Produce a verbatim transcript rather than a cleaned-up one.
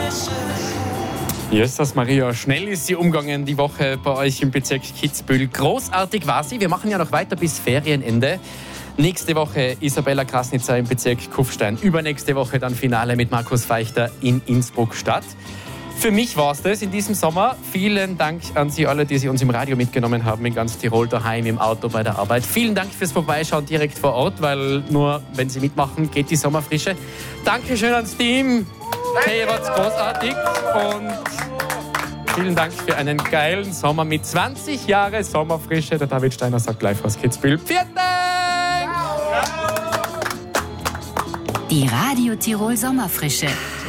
Jesus Maria, schnell ist sie umgegangen die Woche bei euch im Bezirk Kitzbühel. Großartig war sie. Wir machen ja noch weiter bis Ferienende. Nächste Woche Isabella Krasnitzer im Bezirk Kufstein. Übernächste Woche dann Finale mit Markus Feichter in Innsbruck-Stadt. Für mich war es das in diesem Sommer. Vielen Dank an Sie alle, die Sie uns im Radio mitgenommen haben, in ganz Tirol, daheim, im Auto, bei der Arbeit. Vielen Dank fürs Vorbeischauen direkt vor Ort, weil nur wenn Sie mitmachen, geht die Sommerfrische. Dankeschön ans Team. Hey, ihr wart großartig. Und vielen Dank für einen geilen Sommer mit zwanzig Jahren Sommerfrische. Der David Steiner sagt live aus Kitzbühel. Vielen Dank! Die Radio Tirol Sommerfrische.